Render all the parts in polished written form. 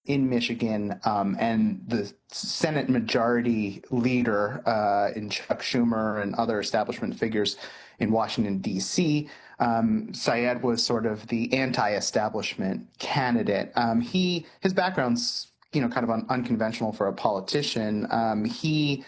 in Michigan, and the Senate Majority Leader in Chuck Schumer and other establishment figures in Washington, D.C., Syed was sort of the anti-establishment candidate. His background's kind of unconventional for a politician. He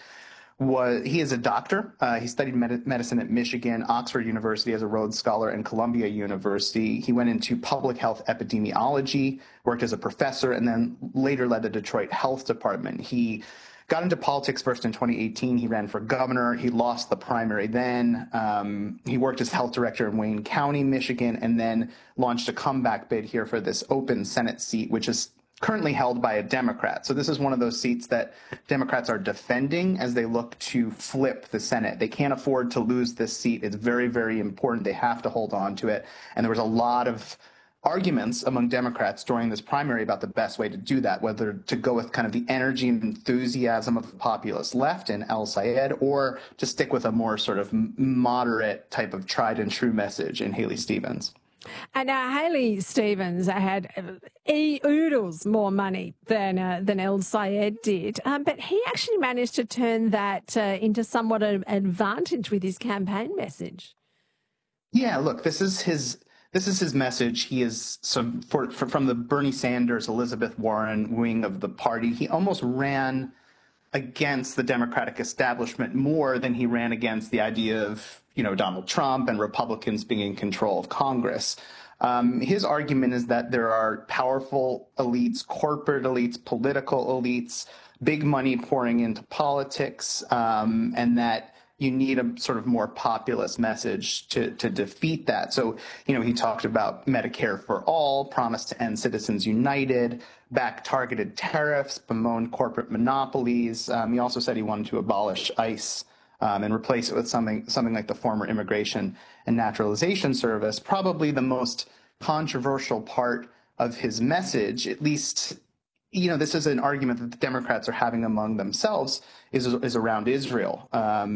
is a doctor. He studied medicine at Michigan, Oxford University as a Rhodes Scholar, and Columbia University. He went into public health epidemiology, worked as a professor, and then later led the Detroit Health Department. He got into politics first in 2018. He ran for governor. He lost the primary then. He worked as health director in Wayne County, Michigan, and then launched a comeback bid here for this open Senate seat, which is currently held by a Democrat. So this is one of those seats that Democrats are defending as they look to flip the Senate. They can't afford to lose this seat. It's very, very important. They have to hold on to it. And there was a lot of arguments among Democrats during this primary about the best way to do that, whether to go with kind of the energy and enthusiasm of the populist left in El Sayed, or to stick with a more sort of moderate type of tried and true message in Haley Stevens. And Haley Stevens had oodles more money than El Sayed did, but he actually managed to turn that into somewhat an advantage with his campaign message. Yeah, look, this is his message. He is from the Bernie Sanders, Elizabeth Warren wing of the party. He almost ran against the Democratic establishment more than he ran against the idea of Donald Trump and Republicans being in control of Congress. His argument is that there are powerful elites, corporate elites, political elites, big money pouring into politics, and that you need a sort of more populist message to defeat that. So, he talked about Medicare for all, promised to end Citizens United, back targeted tariffs, bemoan corporate monopolies. He also said he wanted to abolish ICE and replace it with something like the former Immigration and Naturalization Service. Probably the most controversial part of his message, at least, this is an argument that the Democrats are having among themselves, is around Israel.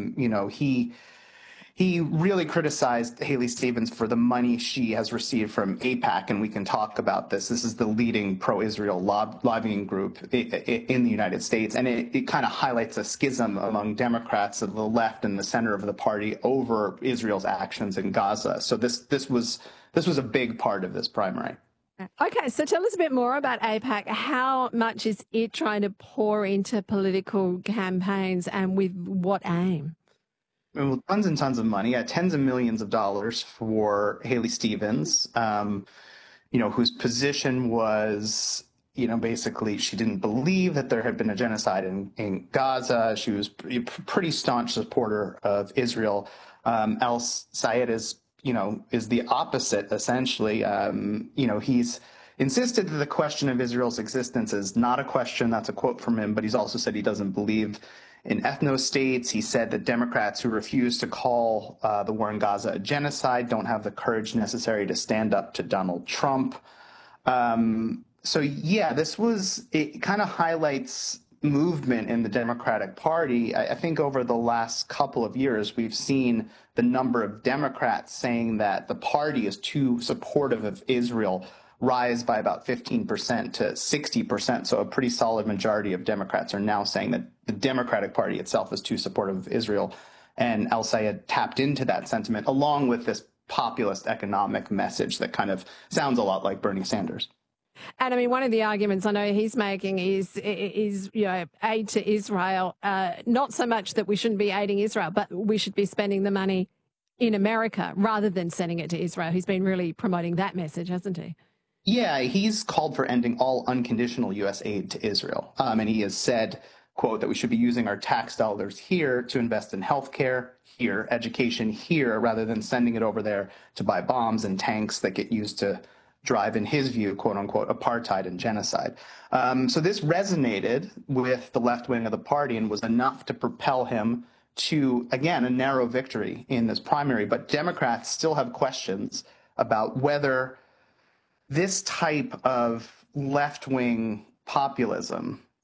He really criticized Haley Stevens for the money she has received from AIPAC, and we can talk about this. This is the leading pro-Israel lobbying group in the United States, and it kind of highlights a schism among Democrats of the left and the center of the party over Israel's actions in Gaza. So this was a big part of this primary. Okay, so tell us a bit more about AIPAC. How much is it trying to pour into political campaigns, and with what aim? Well, tons and tons of money, tens of millions of dollars for Haley Stevens, whose position was, basically she didn't believe that there had been a genocide in Gaza. She was a pretty staunch supporter of Israel. El Sayed is the opposite, essentially. He's insisted that the question of Israel's existence is not a question. That's a quote from him, but he's also said he doesn't believe in ethno-states. He said that Democrats who refuse to call the war in Gaza a genocide don't have the courage necessary to stand up to Donald Trump. It kind of highlights movement in the Democratic Party. I think over the last couple of years, we've seen the number of Democrats saying that the party is too supportive of Israel rise by about 15% to 60%. So a pretty solid majority of Democrats are now saying that the Democratic Party itself is too supportive of Israel. And El Sayed tapped into that sentiment along with this populist economic message that kind of sounds a lot like Bernie Sanders. And I mean, one of the arguments I know he's making is aid to Israel, not so much that we shouldn't be aiding Israel, but we should be spending the money in America rather than sending it to Israel. He's been really promoting that message, hasn't he? Yeah, he's called for ending all unconditional U.S. aid to Israel. And he has said, quote, that we should be using our tax dollars here to invest in healthcare here, education here, rather than sending it over there to buy bombs and tanks that get used to drive, in his view, quote unquote, apartheid and genocide. So this resonated with the left wing of the party and was enough to propel him to, again, a narrow victory in this primary. But Democrats still have questions about whether this type of left-wing populism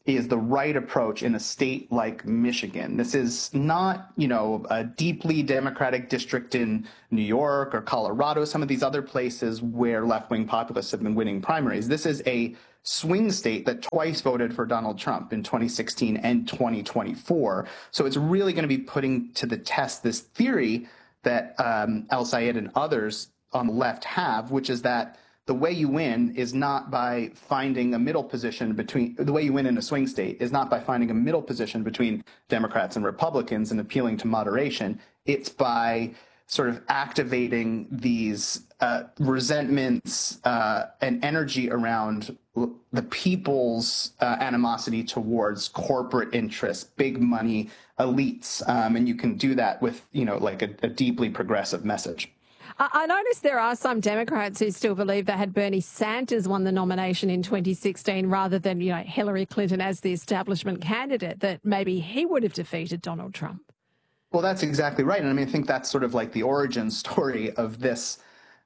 is the right approach in a state like Michigan. This is not, a deeply Democratic district in New York or Colorado, some of these other places where left-wing populists have been winning primaries. This is a swing state that twice voted for Donald Trump in 2016 and 2024. So it's really going to be putting to the test this theory that El-Sayed and others on the left have, which is that the way you win is not by finding a middle position between, the way you win in a swing state is not by finding a middle position between Democrats and Republicans and appealing to moderation. It's by sort of activating these resentments and energy around the people's animosity towards corporate interests, big money, elites. And you can do that with, like a deeply progressive message. I noticed there are some Democrats who still believe that had Bernie Sanders won the nomination in 2016 rather than, Hillary Clinton as the establishment candidate, that maybe he would have defeated Donald Trump. Well, that's exactly right. And I mean, I think that's sort of like the origin story of this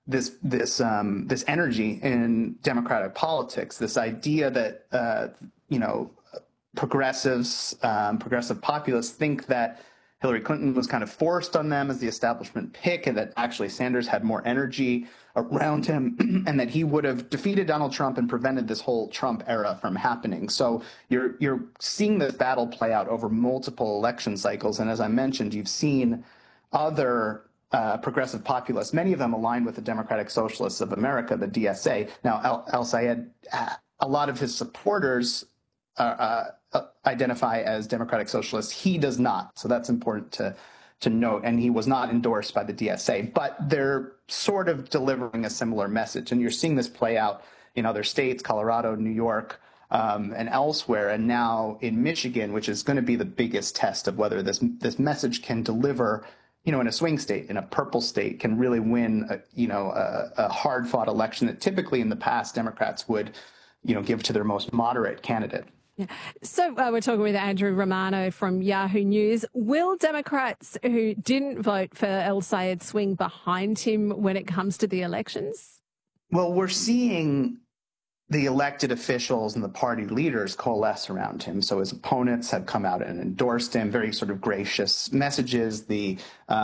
energy in Democratic politics, this idea that, progressives, progressive populists think that Hillary Clinton was kind of forced on them as the establishment pick, and that actually Sanders had more energy around him, and that he would have defeated Donald Trump and prevented this whole Trump era from happening. So you're seeing this battle play out over multiple election cycles, and as I mentioned, you've seen other progressive populists, many of them aligned with the Democratic Socialists of America, the DSA. Now, El-Sayed, a lot of his supporters identify as Democratic Socialists. He does not. So that's important to note. And he was not endorsed by the DSA. But they're sort of delivering a similar message. And you're seeing this play out in other states, Colorado, New York, and elsewhere. And now in Michigan, which is going to be the biggest test of whether this message can deliver, in a swing state, in a purple state, can really win, a hard-fought election that typically in the past Democrats would, give to their most moderate candidate. Yeah. So we're talking with Andrew Romano from Yahoo News. Will Democrats who didn't vote for El-Sayed swing behind him when it comes to the elections? Well, we're seeing the elected officials and the party leaders coalesce around him. So his opponents have come out and endorsed him, very sort of gracious messages. The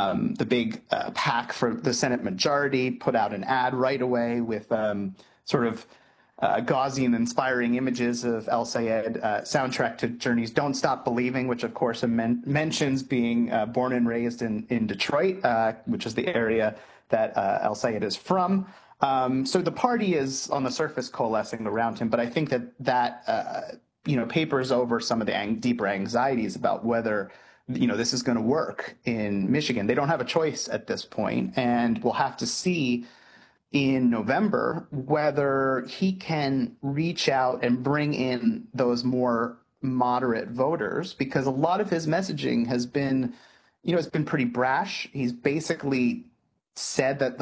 big PAC for the Senate majority put out an ad right away with sort of gauzy and inspiring images of El-Sayed, soundtrack to Journey's Don't Stop Believing, which of course mentions being born and raised in Detroit, which is the area that El-Sayed is from. So the party is on the surface coalescing around him, but I think that papers over some of the deeper anxieties about whether this is going to work in Michigan. They don't have a choice at this point, and we'll have to see in November whether he can reach out and bring in those more moderate voters, because a lot of his messaging has been, it's been pretty brash. He's basically said that,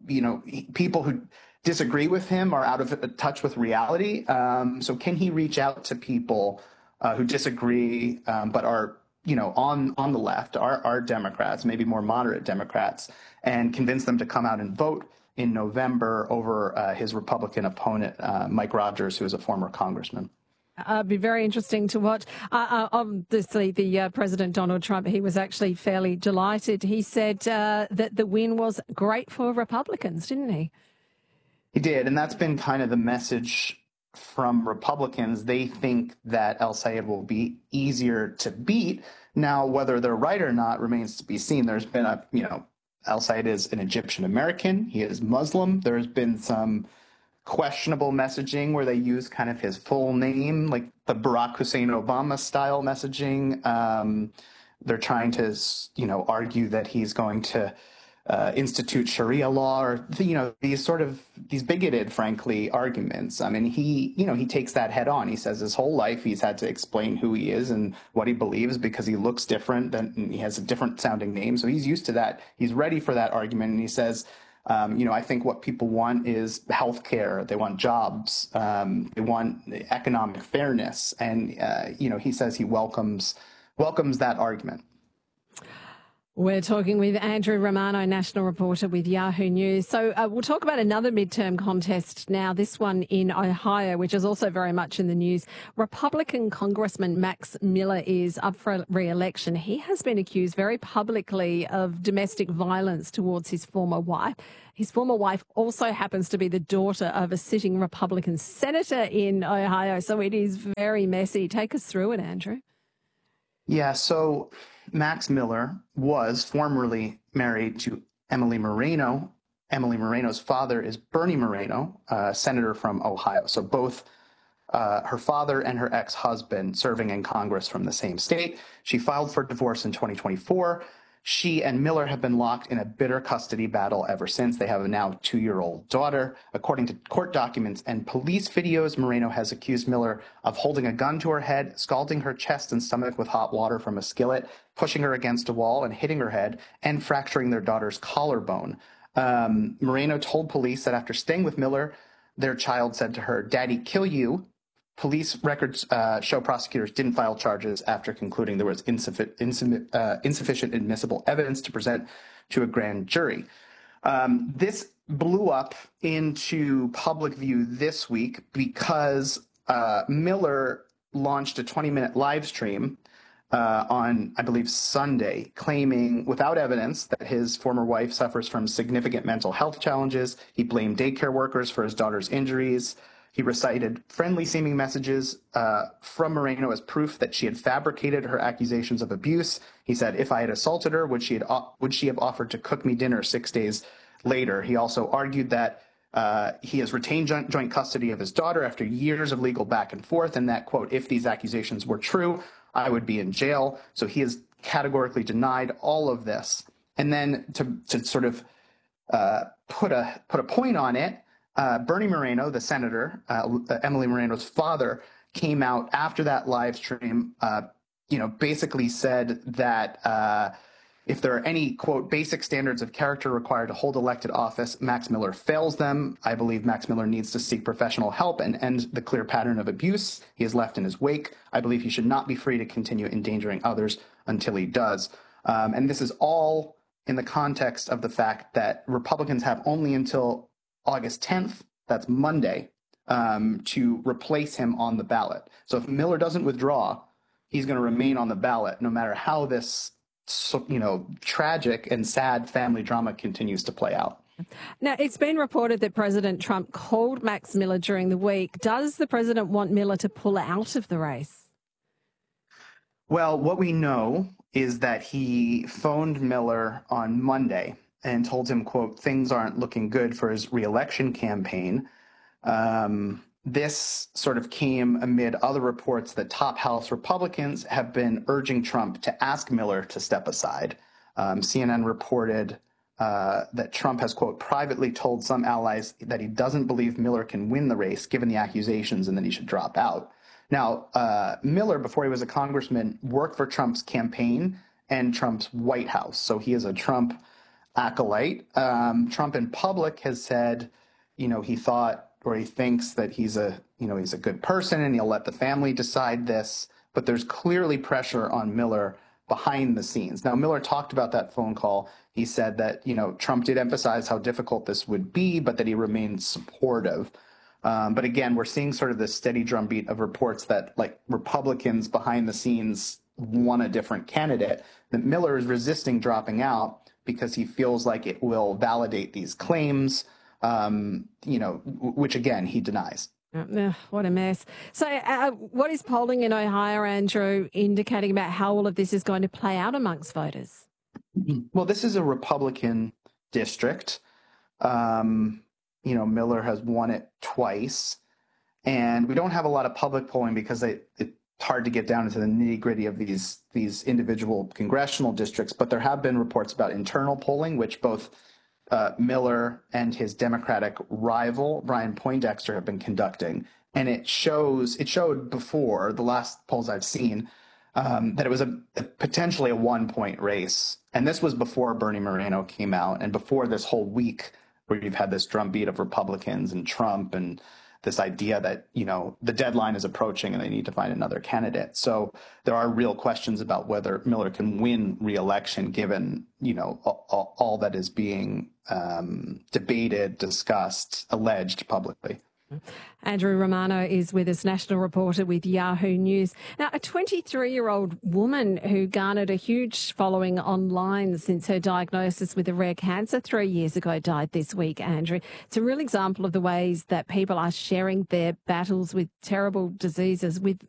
people who disagree with him are out of touch with reality. So can he reach out to people who disagree but are, on the left, are Democrats, maybe more moderate Democrats, and convince them to come out and vote in November over his Republican opponent, Mike Rogers, who is a former congressman? It'd be very interesting to watch. Obviously, the President Donald Trump, he was actually fairly delighted. He said that the win was great for Republicans, didn't he? He did, and that's been kind of the message from Republicans. They think that El-Sayed will be easier to beat. Now, whether they're right or not remains to be seen. There's been El-Sayed is an Egyptian American. He is Muslim. There's been some questionable messaging where they use kind of his full name, like the Barack Hussein Obama style messaging. They're trying to, argue that he's going to institute Sharia law, or these bigoted, frankly, arguments. I mean, he takes that head on. He says his whole life he's had to explain who he is and what he believes because he looks different, and he has a different sounding name. So he's used to that. He's ready for that argument. And he says, I think what people want is health care. They want jobs. They want economic fairness. And, he says he welcomes that argument. We're talking with Andrew Romano, national reporter with Yahoo News. So we'll talk about another midterm contest now, this one in Ohio, which is also very much in the news. Republican Congressman Max Miller is up for re-election. He has been accused very publicly of domestic violence towards his former wife. His former wife also happens to be the daughter of a sitting Republican senator in Ohio. So it is very messy. Take us through it, Andrew. Yeah, so Max Miller was formerly married to Emily Moreno. Emily Moreno's father is Bernie Moreno, a senator from Ohio. So both her father and her ex-husband serving in Congress from the same state. She filed for divorce in 2024. She and Miller have been locked in a bitter custody battle ever since. They have a now 2-year-old daughter. According to court documents and police videos, Moreno has accused Miller of holding a gun to her head, scalding her chest and stomach with hot water from a skillet, pushing her against a wall and hitting her head, and fracturing their daughter's collarbone. Moreno told police that after staying with Miller, their child said to her, "Daddy, kill you." Police records show prosecutors didn't file charges after concluding there was insufficient admissible evidence to present to a grand jury. This blew up into public view this week because Miller launched a 20-minute live stream on, I believe, Sunday, claiming without evidence that his former wife suffers from significant mental health challenges. He blamed daycare workers for his daughter's injuries. He recited friendly-seeming messages from Moreno as proof that she had fabricated her accusations of abuse. He said, "If I had assaulted her, would she have offered to cook me dinner 6 days later?" He also argued that he has retained joint custody of his daughter after years of legal back and forth, and that, quote, "if these accusations were true, I would be in jail." So he has categorically denied all of this. And then to sort of put a point on it, Bernie Moreno, the senator, Emily Moreno's father, came out after that live stream, basically said that if there are any, quote, "basic standards of character required to hold elected office, Max Miller fails them. I believe Max Miller needs to seek professional help and end the clear pattern of abuse he has left in his wake. I believe he should not be free to continue endangering others until he does." And this is all in the context of the fact that Republicans have only until August 10th, that's Monday, to replace him on the ballot. So if Miller doesn't withdraw, he's going to remain on the ballot no matter how this, tragic and sad family drama continues to play out. Now, it's been reported that President Trump called Max Miller during the week. Does the president want Miller to pull out of the race? Well, what we know is that he phoned Miller on Monday and told him, quote, "things aren't looking good for his reelection campaign." This sort of came amid other reports that top House Republicans have been urging Trump to ask Miller to step aside. CNN reported that Trump has, quote, "privately told some allies that he doesn't believe Miller can win the race given the accusations and that he should drop out." Now, Miller, before he was a congressman, worked for Trump's campaign and Trump's White House. So he is a Trump acolyte. Trump in public has said, he thought or he thinks that he's a good person and he'll let the family decide this. But there's clearly pressure on Miller behind the scenes. Now, Miller talked about that phone call. He said that, Trump did emphasize how difficult this would be, but that he remained supportive. But again, we're seeing sort of this steady drumbeat of reports that Republicans behind the scenes want a different candidate, that Miller is resisting dropping out because he feels like it will validate these claims, which again, he denies. What a mess. So what is polling in Ohio, Andrew, indicating about how all of this is going to play out amongst voters? Well, this is a Republican district. Miller has won it twice, and we don't have a lot of public polling because it's hard to get down into the nitty-gritty of these individual congressional districts, but there have been reports about internal polling, which both Miller and his Democratic rival, Brian Poindexter, have been conducting. And it showed before, the last polls I've seen, that it was potentially a 1-point race. And this was before Bernie Moreno came out and before this whole week where you've had this drumbeat of Republicans and Trump and this idea that, the deadline is approaching and they need to find another candidate. So there are real questions about whether Miller can win re-election given, all that is being debated, discussed, alleged publicly. Andrew Romano is with us, national reporter with Yahoo News. Now, a 23-year-old woman who garnered a huge following online since her diagnosis with a rare cancer 3 years ago died this week, Andrew. It's a real example of the ways that people are sharing their battles with terrible diseases with